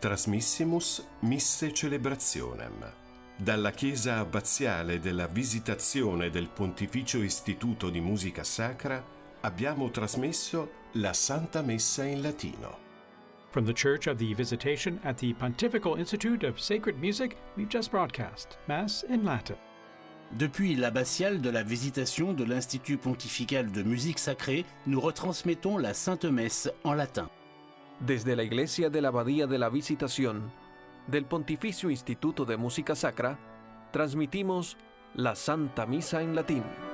Trasmissimus Misse Celebrationem. Dalla chiesa abbaziale della Visitazione del Pontificio Istituto di Musica Sacra abbiamo trasmesso la Santa Messa in latino. From the Church of the Visitation at the Pontifical Institute of Sacred Music, we've just broadcast Mass in Latin. Depuis l'abbatiale de la Visitation de l'Institut pontifical de musique sacrée, nous retransmettons la Sainte Messe en latin. Desde la Iglesia de la Abadía de la Visitación del Pontificio Instituto de Música Sacra, transmitimos la Santa Misa en latín.